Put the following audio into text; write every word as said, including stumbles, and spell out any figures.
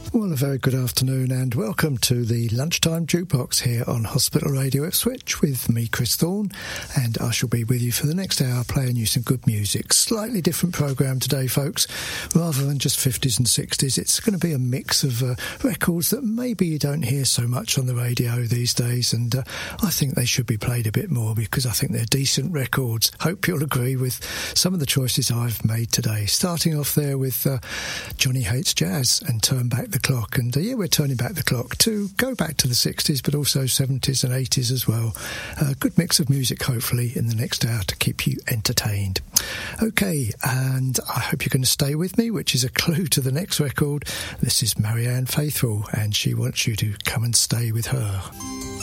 Well, a very good afternoon and welcome to the Lunchtime Jukebox here on Hospital Radio Ipswich with me, Chris Thorne, and I shall be with you for the next hour playing you some good music. Slightly different programme today, folks. Rather than just fifties and sixties, it's going to be a mix of uh, records that maybe you don't hear so much on the radio these days, and uh, I think they should be played a bit more because I think they're decent records. Hope you'll agree with some of the choices I've made today. Starting off there with uh, Johnny Hates Jazz and Turn Back the Clock, and uh, yeah, we're turning back the clock to go back to the sixties but also seventies and eighties as well. A good mix of music hopefully in the next hour to keep you entertained. Okay, and I hope you're going to stay with me, which is a clue to the next record. This is Marianne Faithfull and she wants you to come and stay with her.